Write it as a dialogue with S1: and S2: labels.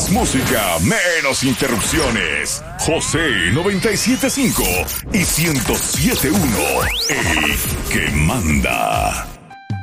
S1: Más música, menos interrupciones. José 97.5 y 107.1, el que manda.